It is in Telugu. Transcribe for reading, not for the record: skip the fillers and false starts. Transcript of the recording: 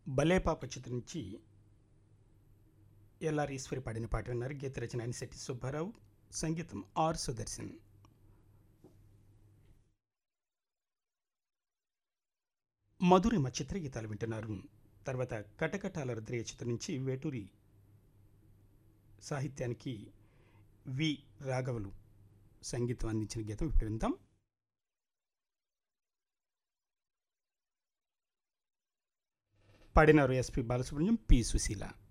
భలే పాప చిత్రం నుంచి ఎల్ఆర్ ఈశ్వరి పాడిన పాట విన్నారు. గీత రచన అనిశెట్టి సుబ్బారావు, సంగీతం ఆర్ సుదర్శన్. మధురిమ చిత్రగీతాలు వింటున్నారు. తర్వాత కటకటాల రుద్రయ్య చిత్రం నుంచి వేటూరి సాహిత్యానికి వి రాఘవులు సంగీతం అందించిన గీతం ఇప్పుడు విందాం. పాడినారు ఎస్పి బాలసుబ్రహ్మణ్యం, పి సుశీల.